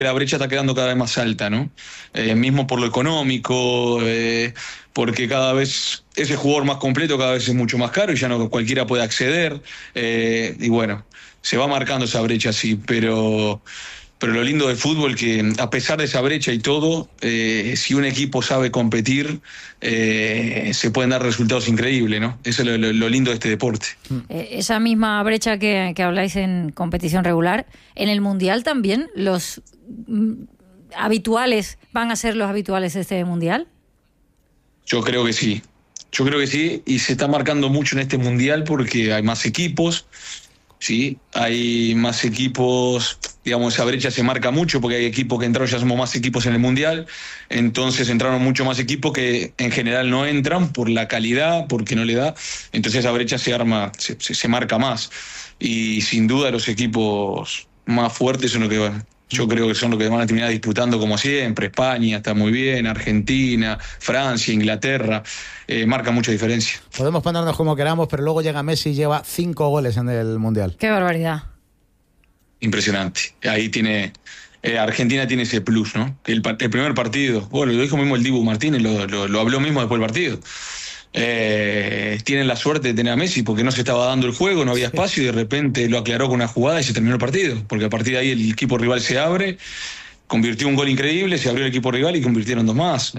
la brecha está quedando cada vez más alta, ¿no? Mismo por lo económico, porque cada vez ese jugador más completo cada vez es mucho más caro y ya no cualquiera puede acceder. Y bueno, se va marcando esa brecha así, pero lo lindo del fútbol que a pesar de esa brecha y todo, si un equipo sabe competir, se pueden dar resultados increíbles, ¿no? Eso es lo lindo de este deporte. Esa misma brecha que habláis en competición regular, en el Mundial también, los habituales van a ser los habituales de este Mundial. Yo creo que sí. Yo creo que sí, y se está marcando mucho en este Mundial porque hay más equipos. Sí, hay más equipos, digamos, esa brecha se marca mucho porque hay equipos que entraron, ya somos más equipos en el Mundial, entonces entraron mucho más equipos que en general no entran por la calidad, porque no le da, entonces esa brecha se arma, se marca más, y sin duda los equipos más fuertes son los que yo creo que son los que van a terminar disputando como siempre. España está muy bien, Argentina, Francia, Inglaterra, marca mucha diferencia. Podemos ponernos como queramos, pero luego llega Messi y lleva 5 goles en el Mundial. ¡Qué barbaridad! Impresionante. Ahí tiene... Argentina tiene ese plus, ¿no? El primer partido, bueno, lo dijo mismo el Dibu Martínez, lo habló mismo después del partido. Tienen la suerte de tener a Messi porque no se estaba dando el juego, no había espacio y de repente lo aclaró con una jugada y se terminó el partido, porque a partir de ahí el equipo rival se abre, convirtió un gol increíble, se abrió el equipo rival y convirtieron 2 más.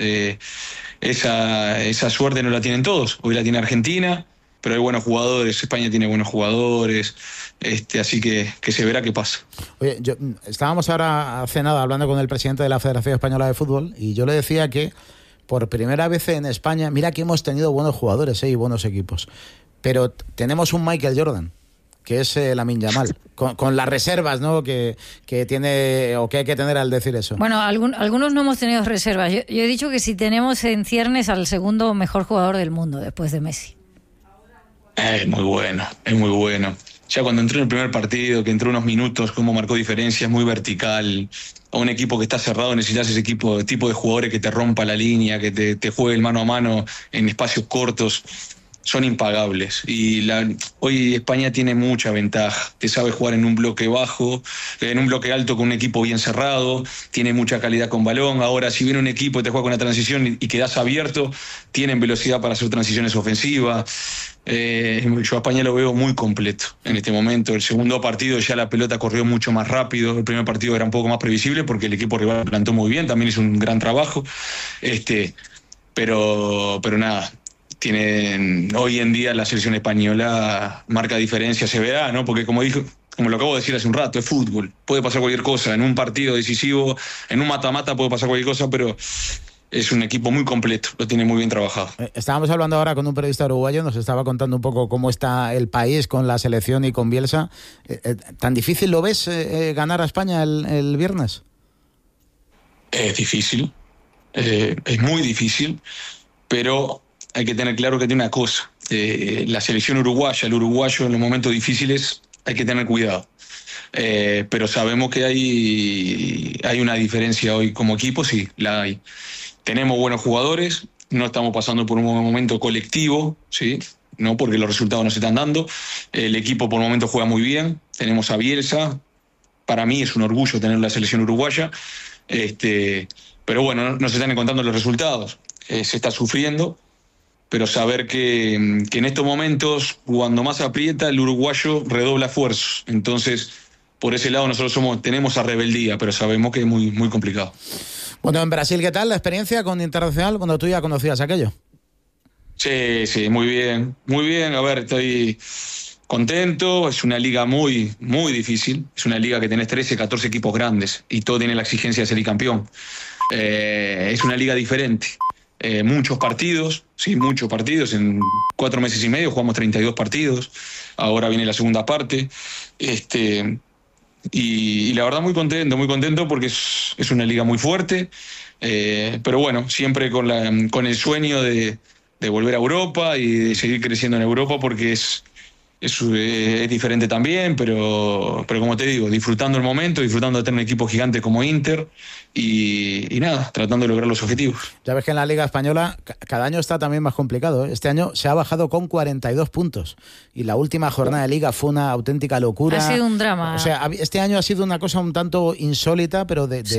Esa suerte no la tienen todos, hoy la tiene Argentina, pero hay buenos jugadores, España tiene buenos jugadores, así que se verá qué pasa. Oye, estábamos ahora hace nada hablando con el presidente de la Federación Española de Fútbol y yo le decía que por primera vez en España, mira que hemos tenido buenos jugadores y buenos equipos, pero tenemos un Michael Jordan, que es Lamine Yamal, con las reservas, ¿no? que tiene o que hay que tener al decir eso. Bueno, algunos no hemos tenido reservas. Yo he dicho que si tenemos en ciernes al segundo mejor jugador del mundo después de Messi. Es muy bueno, es muy bueno. Ya cuando entró en el primer partido, que entró unos minutos, cómo marcó diferencia, es muy vertical. A un equipo que está cerrado necesitas ese tipo de jugadores que te rompa la línea, que te juegue el mano a mano en espacios cortos. Son impagables. Y hoy España tiene mucha ventaja. Te sabe jugar en un bloque bajo, en un bloque alto con un equipo bien cerrado, tiene mucha calidad con balón. Ahora, si viene un equipo y te juega con la transición y quedas abierto, tienen velocidad para hacer transiciones ofensivas. Yo a España lo veo muy completo en este momento. El segundo partido ya la pelota corrió mucho más rápido. El primer partido era un poco más previsible porque el equipo rival plantó muy bien, también hizo un gran trabajo. Pero nada. Hoy en día la selección española marca diferencia, se verá, ¿no? Porque como lo acabo de decir hace un rato, es fútbol. Puede pasar cualquier cosa. En un partido decisivo, en un mata-mata puede pasar cualquier cosa, pero es un equipo muy completo, lo tiene muy bien trabajado. Estábamos hablando ahora con un periodista uruguayo, nos estaba contando un poco cómo está el país con la selección y con Bielsa. ¿Tan difícil lo ves ganar a España el viernes? Es difícil, es muy difícil, pero hay que tener claro que tiene una cosa. La selección uruguaya, el uruguayo en los momentos difíciles hay que tener cuidado. Pero sabemos que hay una diferencia hoy como equipo, sí, la hay. Tenemos buenos jugadores, no estamos pasando por un buen momento colectivo, ¿sí? No porque los resultados no se están dando. El equipo por el momento juega muy bien. Tenemos a Bielsa. Para mí es un orgullo tener la selección uruguaya. Pero bueno, no se están encontrando los resultados. Se está sufriendo. Pero saber que en estos momentos, cuando más aprieta, el uruguayo redobla esfuerzos. Entonces, por ese lado nosotros tenemos a rebeldía, pero sabemos que es muy, muy complicado. Bueno, en Brasil, ¿qué tal la experiencia con Internacional cuando tú ya conocías aquello? Sí, muy bien. Muy bien, a ver, estoy contento. Es una liga muy, muy difícil. Es una liga que tenés 13, 14 equipos grandes y todo tiene la exigencia de ser el campeón. Es una liga diferente. Muchos partidos, sí, muchos partidos. En 4 meses y medio jugamos 32 partidos. Ahora viene la segunda parte. Y la verdad muy contento porque es una liga muy fuerte. Pero bueno, siempre con el sueño de volver a Europa y de seguir creciendo en Europa porque es diferente también, pero como te digo, disfrutando el momento, disfrutando de tener un equipo gigante como Inter y nada, tratando de lograr los objetivos. Ya ves que en la Liga Española cada año está también más complicado, ¿eh? Este año se ha bajado con 42 puntos y la última jornada de Liga fue una auténtica locura. Ha sido un drama. O sea, este año ha sido una cosa un tanto insólita, pero de